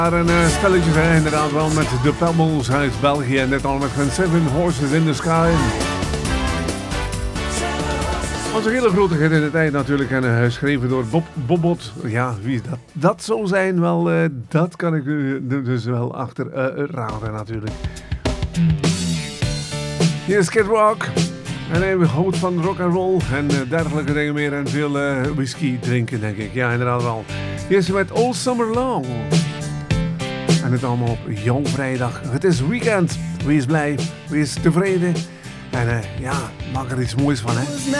Een spelletje van inderdaad wel met de Pebbles uit België en net al met hun Seven Horses in the Sky. Was een hele grote hit in de tijd natuurlijk en geschreven door Bob Bobot. Ja, wie dat zou zijn, wel, dat kan ik u dus wel achter raden natuurlijk. Hier is Kid Rock en hij houdt van rock and roll en dergelijke dingen meer en veel whisky drinken denk ik. Ja, inderdaad wel. Hier is hij met All Summer Long. En het allemaal op jouw vrijdag. Het is weekend. Wees blij, wees tevreden. En ja, maak er iets moois van, hè.